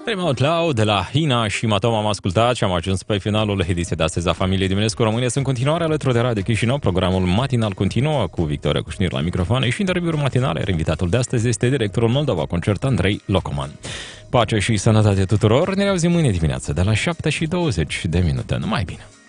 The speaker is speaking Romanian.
Time Out Loud de la Hina și Matom am ascultat și am ajuns pe finalul ediției de astăzi a Familiei Diminescu România. Sunt în continuare alături de Radio Chișinău. Programul matinal continuă cu Victoria Cușnir la microfon și interviuri matinale. Iar invitatul de astăzi este directorul Moldova Concert Andrei Locoman. Pace și sănătate tuturor. Ne auzim mâine dimineață de la 7:20. Numai bine!